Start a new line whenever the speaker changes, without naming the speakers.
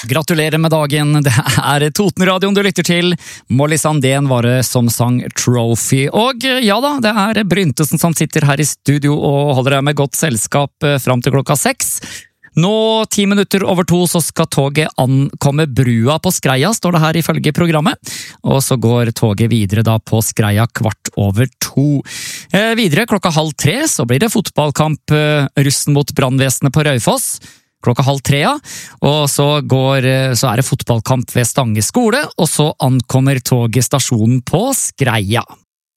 Gratulerer med dagen, det Totenradioen du lytter til. Molly Sandén var det som sang Trophy. Og ja da, det Bryntesen som sitter her i studio og holder deg med godt selskap fram til klokka 6. Nå 10 minutter over 2 så skal toget ankomme brua på Skreia, står det her ifølge programmet. Og så går toget videre da på Skreia 2:15. Videre klokka 2:30 så blir det fotballkamp Russen mot brannvesenet på Raufoss. Klokka 2:30, ja. Og så det fotballkamp ved Stange skole, og så ankommer toget stasjonen på Skreia.